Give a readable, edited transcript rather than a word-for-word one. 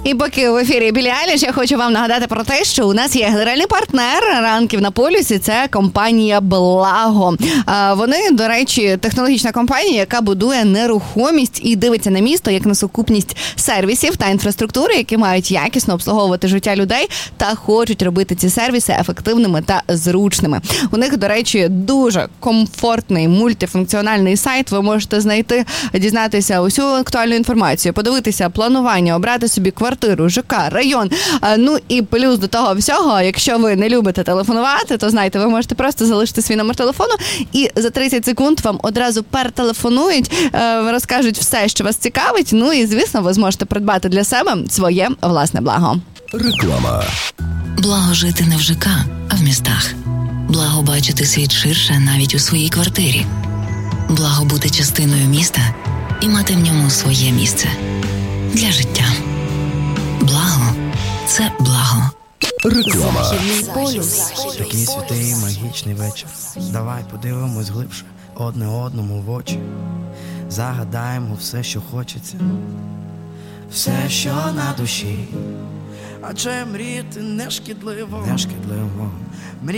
І поки в ефірі Біллі Айліш, я хочу вам нагадати про те, що у нас є генеральний партнер ранків на полюсі. Це компанія Благо. Вони, до речі, технологічна компанія, яка будує нерухомість і дивиться на місто як на сукупність сервісів та інфраструктури, які мають якісно обслуговувати життя людей та хочуть робити ці сервіси ефективними та зручними. У них, до речі, дуже комфортний мультифункціональний сайт. Ви можете знайти, дізнатися усю актуальну інформацію, подивитися планування, обрати собі квартиру, ЖК, район. Ну і плюс до того всього, якщо ви не любите телефонувати, то знаєте, ви можете просто залишити свій номер телефону і за 30 секунд вам одразу перетелефонують, розкажуть все, що вас цікавить. Ну і, звісно, ви зможете придбати для себе своє власне благо. Реклама. Благо жити не в ЖК, а в містах. Благо бачити світ ширше навіть у своїй квартирі. Благо бути частиною міста і мати в ньому своє місце. Для життя. Благо – це благо. Реклама. Такий святий магічний вечір. Давай подивимось глибше одне одному в очі. Загадаємо все, що хочеться, все, що на душі. Адже мріяти не шкідливо.